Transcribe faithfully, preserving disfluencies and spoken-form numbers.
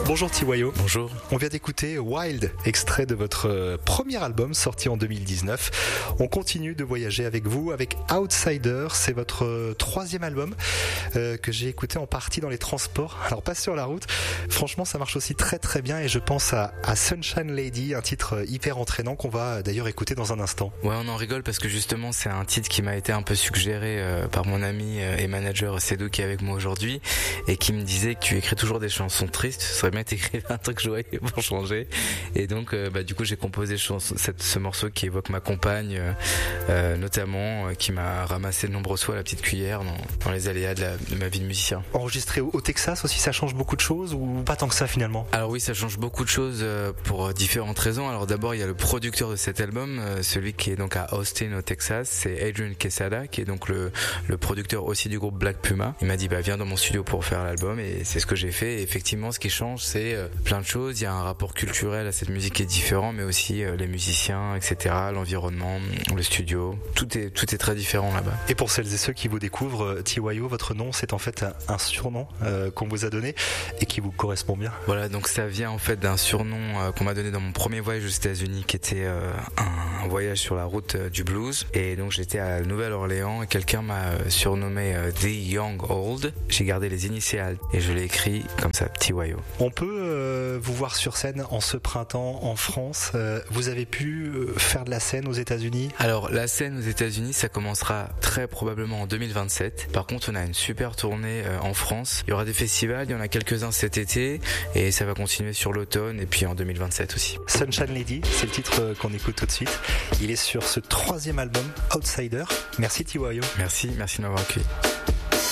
Bonjour T Y O. Bonjour. On vient d'écouter Wild, extrait de votre premier album sorti en deux mille dix-neuf. On continue de voyager avec vous avec Outsider. C'est votre troisième album euh, que j'ai écouté en partie dans les transports. Alors pas sur la route. Franchement, ça marche aussi très très bien et je pense à, à Sunshine Lady, un titre hyper entraînant qu'on va d'ailleurs écouter dans un instant. Ouais, on en rigole parce que justement c'est un titre qui m'a été un peu suggéré euh, par mon ami euh, et manager Cédou qui est avec moi aujourd'hui et qui me disait que tu écris toujours des chansons tristes. Ce serait bien d'écrire un truc joyeux pour changer. Et donc euh, bah du coup j'ai composé chanson, cette, ce morceau qui évoque ma compagne euh, notamment euh, qui m'a ramassé de nombreuses fois la petite cuillère dans, dans les aléas de, la, de ma vie de musicien. Enregistré au, au Texas aussi, ça change beaucoup de choses ou pas tant que ça finalement? Alors oui, ça change beaucoup de choses euh, pour différentes raisons. Alors d'abord il y a le producteur de cet album, euh, celui qui est donc à Austin au Texas, c'est Adrian Quesada qui est donc le, le producteur aussi du groupe Black Puma. Il m'a dit bah viens dans mon studio pour faire l'album et c'est ce que j'ai fait. Et effectivement ce qui change c'est euh, plein de choses. Il y a un rapport culturel à cette musique qui est différent, mais aussi euh, les musiciens, et cetera, l'environnement, le studio, tout est tout est très différent là-bas. Et pour celles et ceux qui vous découvrent, T Y O, votre nom c'est en fait un, un surnom euh, qu'on vous a donné et qui vous correspond bien. Voilà, donc ça vient en fait d'un surnom euh, qu'on m'a donné dans mon premier voyage aux États-Unis, qui était euh, un, un voyage sur la route euh, du blues. Et donc j'étais à Nouvelle-Orléans et quelqu'un m'a euh, surnommé euh, The Young Old. J'ai gardé les initiales et je l'ai écrit comme ça, T Y O. On peut euh, vous voir sur scène en ce printemps en France. Euh, vous avez pu euh, faire de la scène aux États-Unis? Alors la scène aux États-Unis, ça commencera très probablement en deux mille vingt-sept. Par contre, on a une super tournée euh, en France. Il y aura des festivals, il y en a quelques-uns cet été et ça va continuer sur l'automne et puis en deux mille vingt-sept aussi. Sunshine Lady, c'est le titre qu'on écoute tout de suite. Il est sur ce troisième album Outsider. Merci T Y O. Merci, merci de m'avoir accueilli.